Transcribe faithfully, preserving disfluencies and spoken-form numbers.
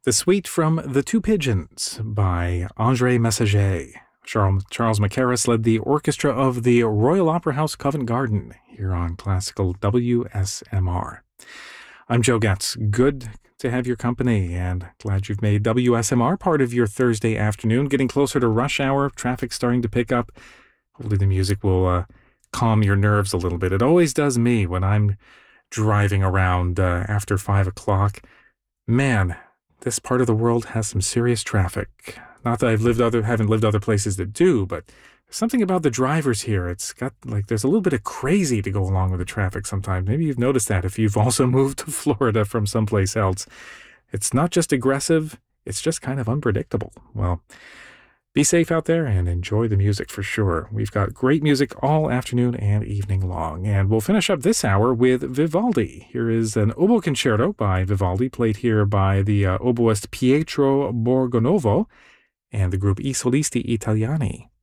The Suite from The Two Pigeons by André Messager. Charles, Charles Mackerras led the orchestra of the Royal Opera House Covent Garden here on Classical W S M R. I'm Joe Getz. Good to have your company and glad you've made W S M R part of your Thursday afternoon. Getting closer to rush hour, traffic starting to pick up. Hopefully the music will uh, calm your nerves a little bit. It always does me when I'm driving around uh, after five o'clock. Man, this part of the world has some serious traffic. Not that I've lived other, haven't lived other places that do, but there's something about the drivers here. It's got, like, there's a little bit of crazy to go along with the traffic sometimes. Maybe you've noticed that if you've also moved to Florida from someplace else. It's not just aggressive, it's just kind of unpredictable. Well, be safe out there and enjoy the music for sure. We've got great music all afternoon and evening long. And we'll finish up this hour with Vivaldi. Here is an oboe concerto by Vivaldi, played here by the uh, oboist Pietro Borgonovo and the group I Solisti Italiani.